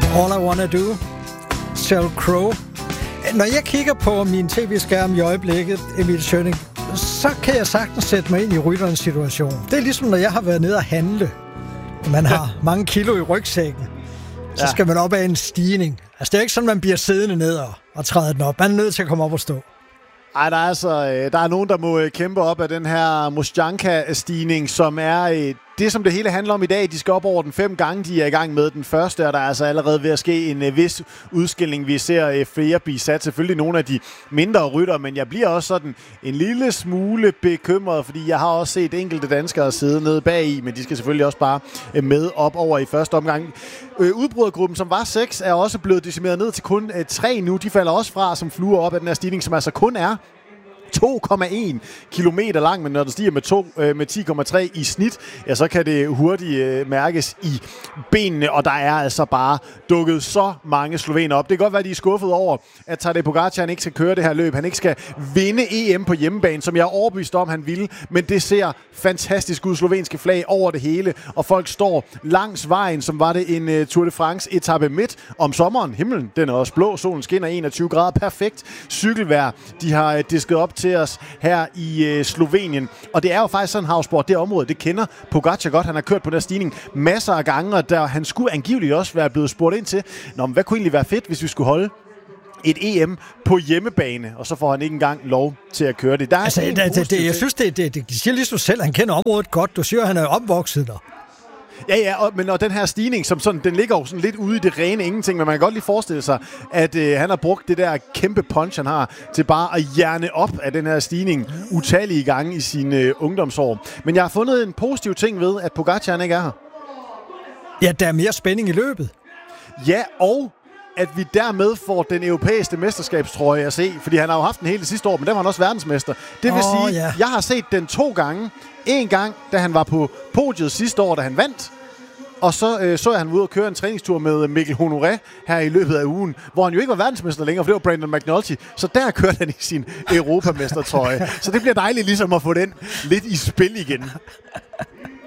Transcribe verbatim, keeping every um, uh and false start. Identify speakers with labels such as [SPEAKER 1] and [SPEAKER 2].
[SPEAKER 1] All I Wanna Do, Sheryl Crow. Når jeg kigger på min tv-skærm i øjeblikket, Emil Schønning, så kan jeg sagtens sætte mig ind i rytterens situation. Det er ligesom, når jeg har været nede og handle, og man har mange kilo i rygsækken, så skal man op af en stigning. Altså, det er ikke sådan, man bliver siddende ned og, og træder den op. Man er nødt til at komme op og stå.
[SPEAKER 2] Ej, der er altså der er nogen, der må kæmpe op af den her Mostjanka-stigning, som er det, som det hele handler om i dag. De skal op over den fem gange, de er i gang med den første, og der er altså allerede ved at ske en vis udskilling. Vi ser flere blive sat, selvfølgelig nogle af de mindre rytter, men jeg bliver også sådan en lille smule bekymret, fordi jeg har også set enkelte danskere sidde nede bag i, men de skal selvfølgelig også bare med op over i første omgang. Udbrydergruppen, som var seks, er også blevet decimeret ned til kun tre nu. De falder også fra som fluer op af den her stigning, som altså kun er to komma en kilometer lang, men når det stiger med, to, øh, med ti komma tre i snit, ja, så kan det hurtigt øh, mærkes i benene, og der er altså bare dukket så mange slovener op. Det kan godt være, at de er skuffet over, at Tadej Pogačar ikke skal køre det her løb. Han ikke skal vinde E M på hjemmebane, som jeg er overbevist om, han ville, men det ser fantastisk ud. Slovenske flag over det hele, og folk står langs vejen, som var det en uh, Tour de France etape midt om sommeren. Himlen, den er også blå, solen skinner enogtyve grader, perfekt cykelvejr. De har uh, disket op til os her i øh, Slovenien. Og det er jo faktisk sådan, havsport, det område, det kender Pogačar godt. Han har kørt på den her stigning masser af gange, og der, han skulle angiveligt også være blevet spurgt ind til, Nå, men hvad kunne egentlig være fedt, hvis vi skulle holde et E M på hjemmebane, og så får han ikke engang lov til at køre det. Der er
[SPEAKER 1] altså, det, det, det, jeg synes, det, det, det de siger lige så selv, han kender området godt. Du siger, han er opvokset der.
[SPEAKER 2] Ja, ja, og, men og den her stigning, som sådan, den ligger jo sådan lidt ude i det rene ingenting, men man kan godt lige forestille sig, at øh, han har brugt det der kæmpe punch, han har, til bare at hjerne op af den her stigning utallige gange i sine øh, ungdomsår. Men jeg har fundet en positiv ting ved, at Pogačar ikke er her.
[SPEAKER 1] Ja, der er mere spænding i løbet.
[SPEAKER 2] Ja, og at vi dermed får den europæiske mesterskabstrøje at se, fordi han har jo haft den hele sidste år, men der var han også verdensmester. Det vil
[SPEAKER 1] oh,
[SPEAKER 2] sige,
[SPEAKER 1] yeah.
[SPEAKER 2] jeg har set den to gange. En gang, da han var på podiet sidste år, da han vandt, og så øh, så jeg, han var ude og køre en træningstur med Mikkel Honoré her i løbet af ugen, hvor han jo ikke var verdensmester længere, for det var Brandon McNulty. Så der kørte han i sin europamestertrøje. Så det bliver dejligt ligesom at få den lidt i spil igen.